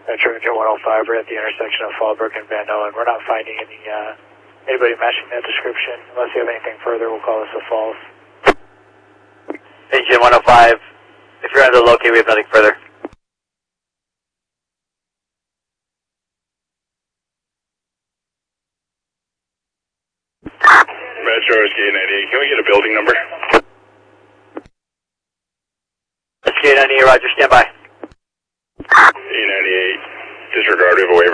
Metro Engine 105, we're at the intersection of Fallbrook and Van Noen. We're not finding anybody matching that description. Unless you have anything further, we'll call this a false. Engine 105, if you're under the locate, we have nothing further. Metro SK98, can we get a building number? SK98, roger, stand by. A98, disregard, we have a way